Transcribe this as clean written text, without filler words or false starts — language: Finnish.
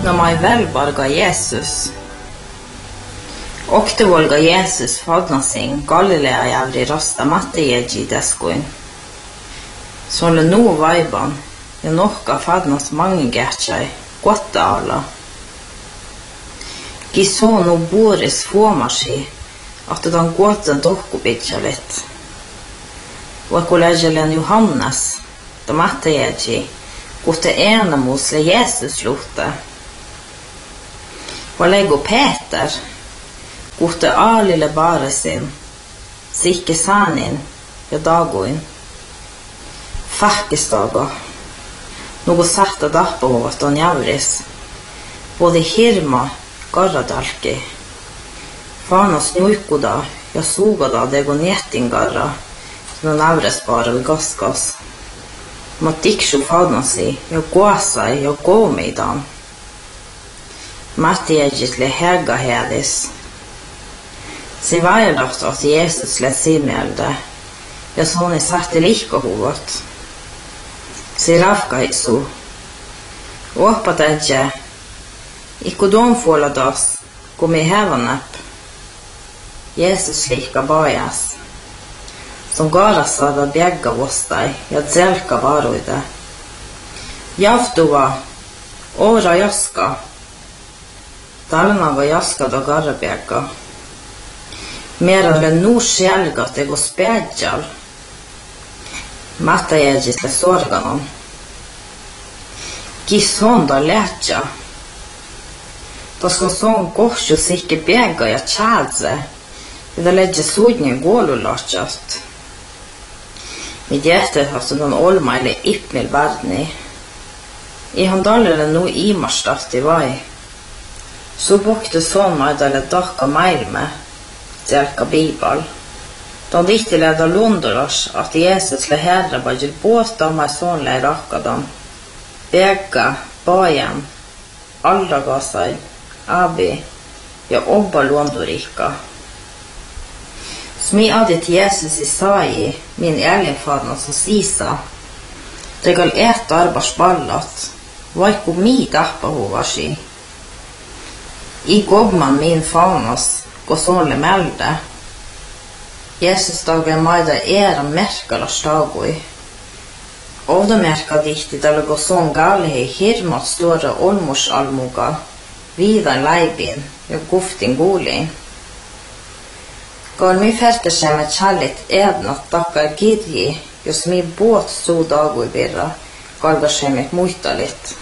när man välbarga Jesus. Och det volga Jesus fadna sin Galilea jävri rasta matte jeji deskoin. Såle nu vaiban, ja nokka fadnas mange gertjai, gotta alla. Gisono boris fuomasi, att den gåten dokku bitja litt. Och kollegelen Johannes, de matte jeji, gotte ena mosle Jesus lute. Och leggo Peter, gotte alile bare sin, sikke sanin, ja dagoin. Fakkestaga, noe satt av dappehovet og njavris, både hirma, garradalki, fanas nuikoda, ja sugada dego njettingarra, som njavris bare ved gaskas. Mat diksju fanasi, ja gåsai, ja gåmeidan. Matti egitli hega hedis. Si vajelagt at Jesus let simelde, ja sånne satt i like hovet. Si rafka Jesu. Åpa dedje, ikko domfåla das, kom i hevanepp. Jesus lika bajas. Som garasa da bjegga vostai, ja dzelka varuide. Javtuva, ora jaska. Dalna var jaska da garra bjegga. Mera le nu själgat ego spedjal. Matta jägit le sorganon. Gison da lätja. Da ska sån gorsju sikke bjegga ja tjadze. Da lägge sudnje gålu latjast. Mitt hjärta har sån olma eller ippmil världni. I han dalere nu imarstat i vai. Så bokte sån meg eller dakka meil med. Zelka Bibel. De vittileda lundoras att Jesus le herra bajil båsta med sånle rakadan. Bega, bajan, alla gasai, abi, ja obba lundorika. Smi adit Jesus i sai, min elinfadna som sisa. Det gal äta arbars ballat, vaiku mi dappa hovasi. I gobman min fanas, gå sånle melde. Jesus dagen maida era merkala stagoi. Ovda merka dikti dala gå sån galhe hirmat stora olmors almuga, vidan leibin, ja guftin gulin. Gal mi färter sig med kjallit ednat dakkar gidji, jos mi båt så dagoi birra, galga sig med muitalit.